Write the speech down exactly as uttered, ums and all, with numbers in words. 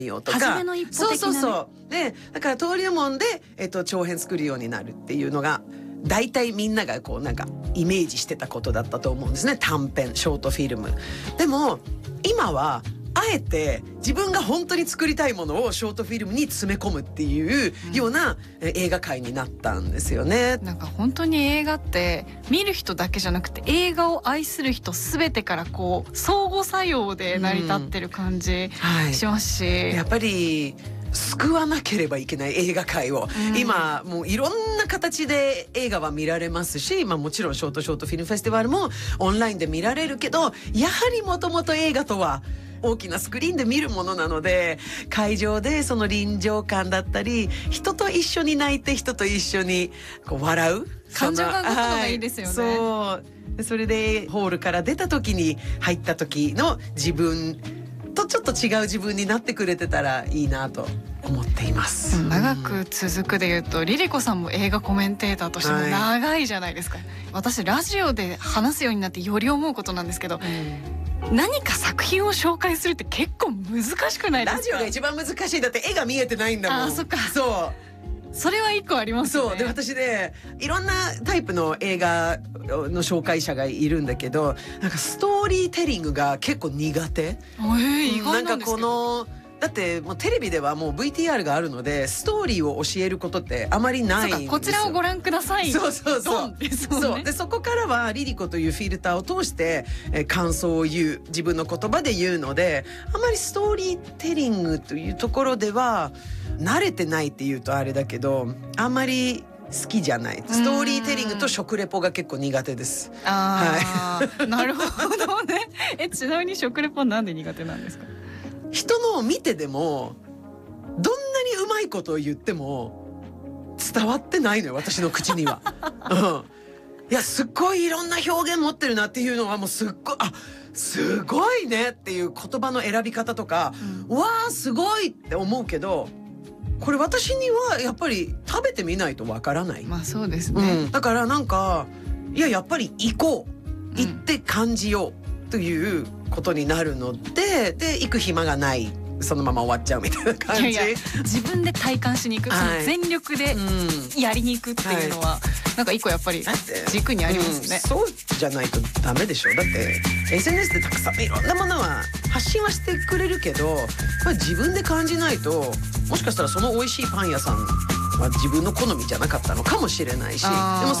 ようとか、 初めの一歩的なね。 そうそうそうでだから登竜門で、えっと、長編作るようになるっていうのが大体みんながこうなんかイメージしてたことだったと思うんですね。短編ショートフィルムでも今はあえて自分が本当に作りたいものをショートフィルムに詰め込むっていうような映画界になったんですよね。 なんか本当に映画って見る人だけじゃなくて映画を愛する人全てからこう相互作用で成り立ってる感じしますし、 はい、やっぱり救わなければいけない映画界を、うん、今もういろんな形で映画は見られますし、まあ、もちろんショートショートフィルムフェスティバルもオンラインで見られるけど、やはりもともと映画とは大きなスクリーンで見るものなので、会場でその臨場感だったり人と一緒に泣いて人と一緒にこう笑う感情が動くのがいいですよね。 はい、そうそれでホールから出た時に入った時の自分とちょっと違う自分になってくれてたらいいなと思っています。 長く続くでいうと、リリコさんも映画コメンテーターとしても長いじゃないですか、はい、私ラジオで話すようになってより思うことなんですけど、うん、何か作品を紹介するって結構難しくないですか？ ラジオが一番難しい。だって絵が見えてないんだもん。 あ、そっか。 そうそれは一個ありますね。 そうで私ねいろんなタイプの映画の紹介者がいるんだけど、なんかストーリーテリングが結構苦手。 えー、意外なんですけど。 なんかこのだってもうテレビではもう ブイティーアール があるのでストーリーを教えることってあまりないんですよ。 こちらをご覧ください。 そうそうそう。 そうね、 そうでそこからはリリコというフィルターを通して、えー、感想を言う、自分の言葉で言うので、あまりストーリーテリングというところでは慣れてないっていうとあれだけど、あんまり好きじゃない。ストーリーテリングと食レポが結構苦手です。 ああ、はい、なるほどね。えちなみに食レポなんで苦手なんですか？ 人のを見てでもどんなにうまいことを言っても伝わってないのよ、私の口には。うん、いやすっごいいろんな表現持ってるなっていうのはもうすっごい、あすごいねっていう言葉の選び方とか、うん、わーすごいって思うけど、これ私にはやっぱり食べてみないとわからない。 まあそうですね、 うん、だからなんかいややっぱり行こう、行って感じようということになるので、で行く暇がない、そのまま終わっちゃうみたいな感じ。 いやいや自分で体感しに行く、はい、その全力でやりに行くっていうのは、はい、なんか一個やっぱり軸にありますね、 うん、そうじゃないとダメでしょ。だって エスエヌエス でたくさんいろんなものは発信はしてくれるけど、これ自分で感じないと、もしかしたらその美味しいパン屋さんは自分の好みじゃなかったのかもしれないし、でも